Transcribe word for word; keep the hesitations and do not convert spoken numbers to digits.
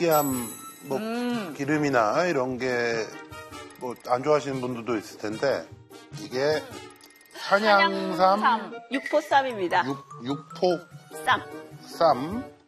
느끼한 뭐 음. 기름이나 이런 게 뭐 안 좋아하시는 분들도 있을 텐데 이게 산양삼 육포쌈입니다. 육, 육포 쌈. 쌈